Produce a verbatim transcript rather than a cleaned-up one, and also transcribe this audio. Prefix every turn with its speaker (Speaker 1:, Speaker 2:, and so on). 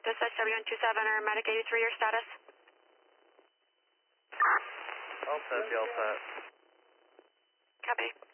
Speaker 1: This is W one two seven or Medic eighty-three, your status?
Speaker 2: All set, all set.
Speaker 1: Copy.